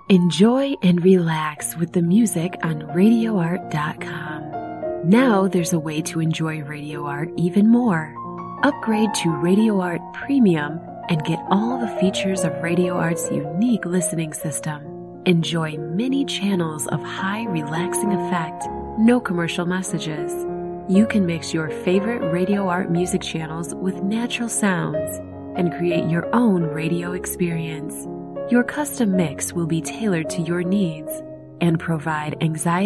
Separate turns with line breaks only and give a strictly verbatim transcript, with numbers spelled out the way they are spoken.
Enjoy and relax with the music on radio art dot com. Now there's a way to enjoy Radio Art even more. Upgrade to Radio Art Premium and get all the features of Radio Art's unique listening system. Enjoy many channels of high relaxing effect, no commercial messages. You can mix your favorite Radio Art music channels with natural sounds and create your own radio experience. Your custom mix will be tailored to your needs and provide anxiety